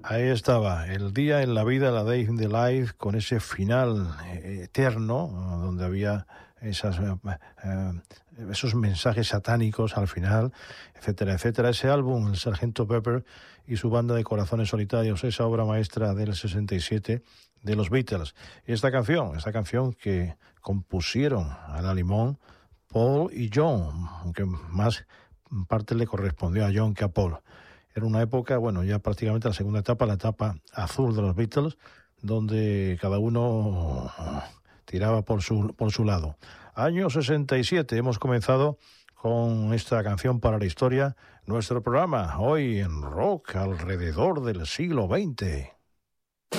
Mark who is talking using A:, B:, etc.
A: Ahí estaba, el día en la vida, la Day in the Life, con ese final eterno, donde había esos mensajes satánicos al final, etcétera, etcétera. Ese álbum, el Sgt. Pepper y su banda de corazones solitarios, esa obra maestra del 67 de los Beatles. Y esta canción que compusieron a la limón Paul y John, aunque más parte le correspondió a John que a Paul. Era una época, bueno, ya prácticamente la segunda etapa, la etapa azul de los Beatles, donde cada uno tiraba por su lado. Año 67, hemos comenzado con esta canción para la historia, nuestro programa, hoy en rock alrededor del siglo XX.